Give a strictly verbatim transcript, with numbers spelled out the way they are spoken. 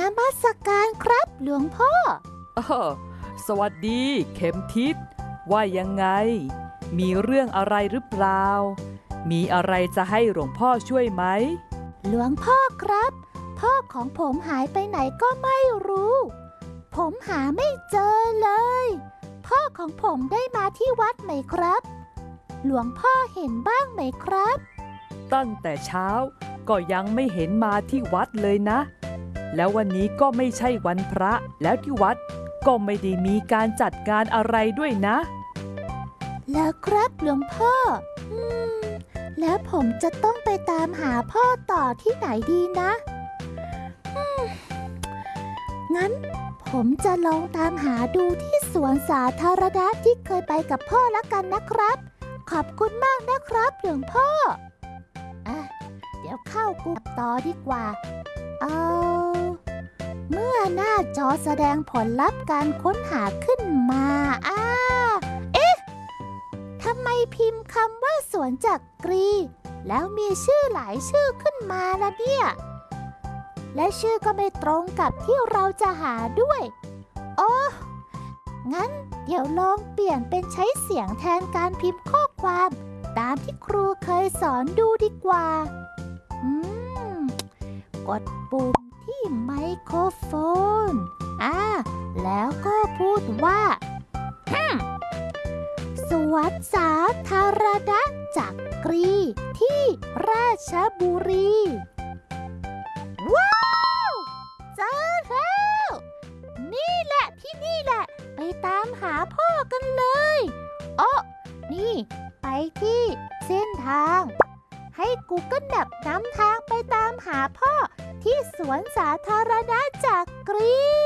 นมัสการครับหลวงพ่อเออสวัสดีเข็มทิศว่ายังไงมีเรื่องอะไรหรือเปล่ามีอะไรจะให้หลวงพ่อช่วยไหมหลวงพ่อครับพ่อของผมหายไปไหนก็ไม่รู้ผมหาไม่เจอเลยพ่อของผมได้มาที่วัดไหมครับหลวงพ่อเห็นบ้างไหมครับตั้งแต่เช้าก็ยังไม่เห็นมาที่วัดเลยนะแล้ววันนี้ก็ไม่ใช่วันพระแล้วที่วัดก็ไม่ได้มีการจัดงานอะไรด้วยนะแล้วครับหลวงพ่ออืมแล้วผมจะต้องไปตามหาพ่อต่อที่ไหนดีนะอืมงั้นผมจะลองตามหาดูที่สวนสาธารณะที่เคยไปกับพ่อละกันนะครับขอบคุณมากนะครับหลวงพ่ออ่ะเดี๋ยวเข้ากูต่อดีกว่าเอาเมื่อหน้าจอแสดงผลลัพธ์การค้นหาขึ้นมาอ้าเอ๊ะทำไมพิมพ์คำว่าสวนจักรีแล้วมีชื่อหลายชื่อขึ้นมาล่ะเนี่ยและชื่อก็ไม่ตรงกับที่เราจะหาด้วยโอ้งั้นเดี๋ยวลองเปลี่ยนเป็นใช้เสียงแทนการพิมพ์ข้อความตามที่ครูเคยสอนดูดีกว่าอืมกดปุ่มที่ไมโครโฟนอ่าแล้วก็พูดว่าสวนสาธารณะจักรีที่ราชบุรีว้าวเจอแล้วนี่แหละที่นี่แหละไปตามหาพ่อกันเลยอ๋อนี่ไปที่เส้นทางให้ Google Maps นำทางไปตามหาพ่อที่สวนสาธารณะจักรี